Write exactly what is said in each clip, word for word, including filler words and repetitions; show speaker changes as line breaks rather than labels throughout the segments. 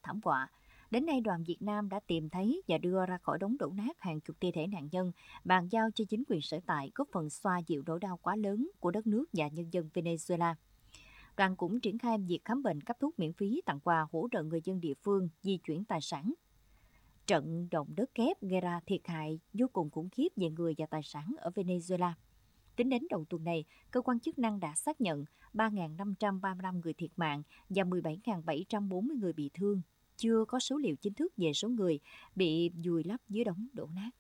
thảm họa. Đến nay, đoàn Việt Nam đã tìm thấy và đưa ra khỏi đống đổ nát hàng chục thi thể nạn nhân, bàn giao cho chính quyền sở tại, góp phần xoa dịu nỗi đau quá lớn của đất nước và nhân dân Venezuela. Đoàn cũng triển khai việc khám bệnh, cấp thuốc miễn phí, tặng quà, hỗ trợ người dân địa phương di chuyển tài sản. Trận động đất kép gây ra thiệt hại vô cùng khủng khiếp về người và tài sản ở Venezuela. Tính đến đầu tuần này, cơ quan chức năng đã xác nhận ba nghìn năm trăm ba mươi lăm người thiệt mạng và mười bảy nghìn bảy trăm bốn mươi người bị thương. Chưa có số liệu chính thức về số người bị vùi lấp dưới đống đổ nát.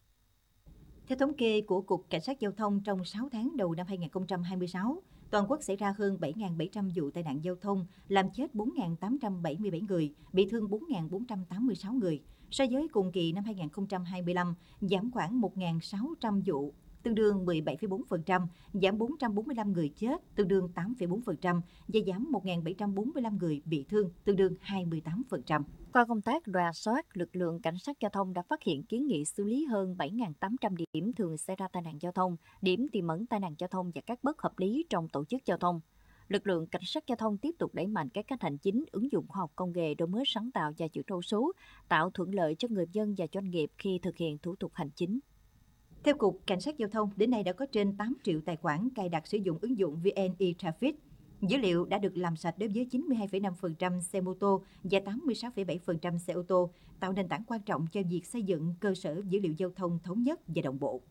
Theo thống kê của Cục Cảnh sát Giao thông, trong sáu tháng đầu năm hai nghìn không trăm hai mươi sáu, toàn quốc xảy ra hơn bảy nghìn bảy trăm vụ tai nạn giao thông, làm chết bốn nghìn tám trăm bảy mươi bảy người, bị thương bốn nghìn bốn trăm tám mươi sáu người. So với cùng kỳ năm hai nghìn không trăm hai mươi lăm, giảm khoảng một nghìn sáu trăm vụ, tương đương mười bảy phẩy bốn phần trăm, giảm bốn trăm bốn mươi lăm người chết, tương đương tám phẩy bốn phần trăm, và giảm một nghìn bảy trăm bốn mươi lăm người bị thương, tương đương hai mươi tám phần trăm.
Qua công tác rà soát, lực lượng cảnh sát giao thông đã phát hiện, kiến nghị xử lý hơn bảy nghìn tám trăm điểm thường xảy ra tai nạn giao thông, điểm tiềm ẩn tai nạn giao thông và các bất hợp lý trong tổ chức giao thông. Lực lượng cảnh sát giao thông tiếp tục đẩy mạnh cải cách hành chính, ứng dụng khoa học công nghệ, đổi mới sáng tạo và chuyển đổi số, tạo thuận lợi cho người dân và doanh nghiệp khi thực hiện thủ tục hành chính.
Theo Cục Cảnh sát Giao thông, đến nay đã có trên tám triệu tài khoản cài đặt sử dụng ứng dụng vê en e-Traffic. Dữ liệu đã được làm sạch đối với chín mươi hai phẩy năm phần trăm xe mô tô và tám mươi sáu phẩy bảy phần trăm xe ô tô, tạo nền tảng quan trọng cho việc xây dựng cơ sở dữ liệu giao thông thống nhất và đồng bộ.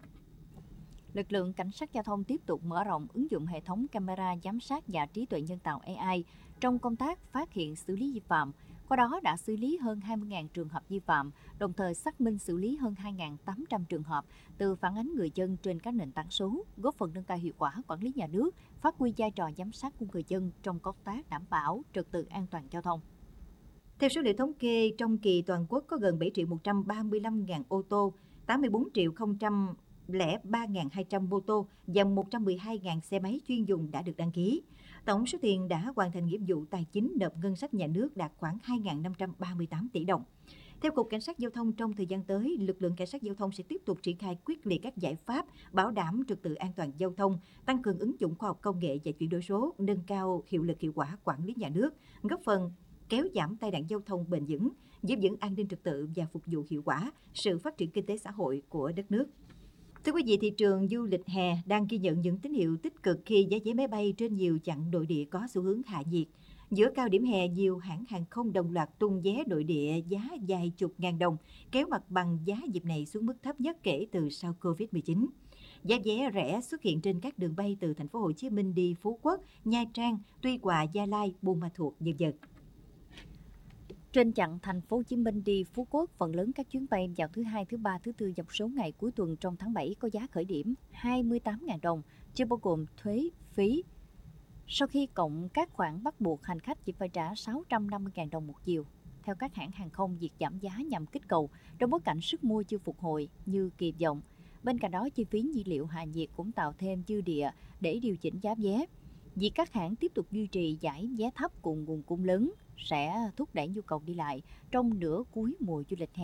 Lực lượng cảnh sát giao thông tiếp tục mở rộng ứng dụng hệ thống camera giám sát và trí tuệ nhân tạo a i trong công tác phát hiện xử lý vi phạm. Qua đó đã xử lý hơn hai mươi nghìn trường hợp vi phạm, đồng thời xác minh xử lý hơn hai nghìn tám trăm trường hợp từ phản ánh người dân trên các nền tảng số, góp phần nâng cao hiệu quả quản lý nhà nước, phát huy vai trò giám sát của người dân trong công tác đảm bảo trật tự an toàn giao thông.
Theo số liệu thống kê, trong kỳ toàn quốc có gần bảy triệu một trăm ba mươi lăm nghìn ô tô, tám mươi bốn triệu không trăm lẻ ba nghìn hai trăm mô tô và một trăm mười hai nghìn xe máy chuyên dùng đã được đăng ký. Tổng số tiền đã hoàn thành nghĩa vụ tài chính nộp ngân sách nhà nước đạt khoảng hai nghìn năm trăm ba mươi tám tỷ đồng. Theo Cục Cảnh sát Giao thông, trong thời gian tới, lực lượng cảnh sát giao thông sẽ tiếp tục triển khai quyết liệt các giải pháp bảo đảm trật tự an toàn giao thông, tăng cường ứng dụng khoa học công nghệ và chuyển đổi số, nâng cao hiệu lực hiệu quả quản lý nhà nước, góp phần kéo giảm tai nạn giao thông bền vững, giữ vững an ninh trật tự và phục vụ hiệu quả sự phát triển kinh tế xã hội của đất nước. Thưa quý vị, thị trường du lịch hè đang ghi nhận những tín hiệu tích cực khi giá vé máy bay trên nhiều chặng nội địa có xu hướng hạ nhiệt. Giữa cao điểm hè, nhiều hãng hàng không đồng loạt tung vé nội địa giá vài chục ngàn đồng, kéo mặt bằng giá dịp này xuống mức thấp nhất kể từ sau Covid mười chín. Giá vé rẻ xuất hiện trên các đường bay từ thành phố Hồ Chí Minh đi Phú Quốc, Nha Trang, Tuy Hòa, Gia Lai, Buôn Ma Thuột, vân vân.
Trên chặng thành phố Hồ Chí Minh đi Phú Quốc, phần lớn các chuyến bay vào thứ hai, thứ ba, thứ tư và một số ngày cuối tuần trong tháng bảy có giá khởi điểm hai mươi tám nghìn đồng, chưa bao gồm thuế, phí. Sau khi cộng các khoản bắt buộc, hành khách chỉ phải trả sáu trăm năm mươi nghìn đồng một chiều. Theo các hãng hàng không, việc giảm giá nhằm kích cầu trong bối cảnh sức mua chưa phục hồi như kỳ vọng. Bên cạnh đó, chi phí nhiên liệu hạ nhiệt cũng tạo thêm dư địa để điều chỉnh giá vé. Việc các hãng tiếp tục duy trì giải vé thấp cùng nguồn cung lớn sẽ thúc đẩy nhu cầu đi lại trong nửa cuối mùa du lịch hè.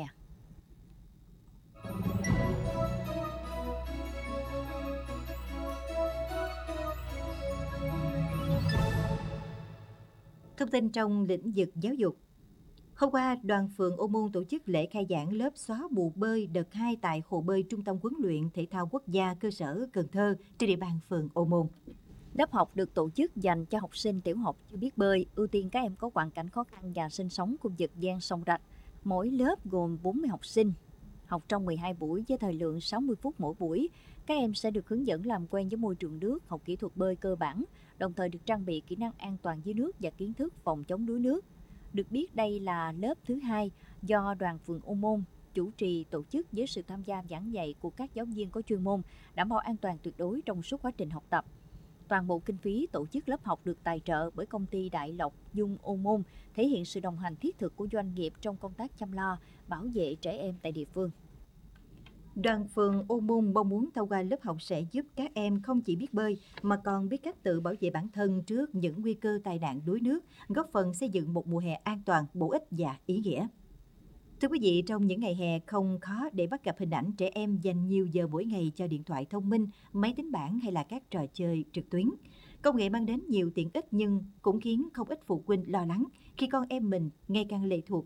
Thông tin trong lĩnh vực giáo dục. Hôm qua, đoàn phường Ô Môn tổ chức lễ khai giảng lớp xóa mù bơi đợt hai tại hồ bơi Trung tâm Huấn luyện Thể thao Quốc gia cơ sở Cần Thơ trên địa bàn phường Ô Môn.
Lớp học được tổ chức dành cho học sinh tiểu học chưa biết bơi, ưu tiên các em có hoàn cảnh khó khăn và sinh sống khu vực ven sông rạch. Mỗi lớp gồm bốn mươi học sinh, học trong mười hai buổi với thời lượng sáu mươi phút mỗi buổi. Các em sẽ được hướng dẫn làm quen với môi trường nước, học kỹ thuật bơi cơ bản, đồng thời được trang bị kỹ năng an toàn dưới nước và kiến thức phòng chống đuối nước. Được biết đây là lớp thứ hai do đoàn phường Ô Môn chủ trì tổ chức với sự tham gia giảng dạy của các giáo viên có chuyên môn, đảm bảo an toàn tuyệt đối trong suốt quá trình học tập. Toàn bộ kinh phí tổ chức lớp học được tài trợ bởi công ty Đại Lộc Dung Ô Môn, thể hiện sự đồng hành thiết thực của doanh nghiệp trong công tác chăm lo, bảo vệ trẻ em tại địa phương.
Đoàn phường Ô Môn mong muốn thông qua lớp học sẽ giúp các em không chỉ biết bơi mà còn biết cách tự bảo vệ bản thân trước những nguy cơ tai nạn đuối nước, góp phần xây dựng một mùa hè an toàn, bổ ích và ý nghĩa. Thưa quý vị, trong những ngày hè không khó để bắt gặp hình ảnh trẻ em dành nhiều giờ mỗi ngày cho điện thoại thông minh, máy tính bảng hay là các trò chơi trực tuyến. Công nghệ mang đến nhiều tiện ích nhưng cũng khiến không ít phụ huynh lo lắng khi con em mình ngày càng lệ thuộc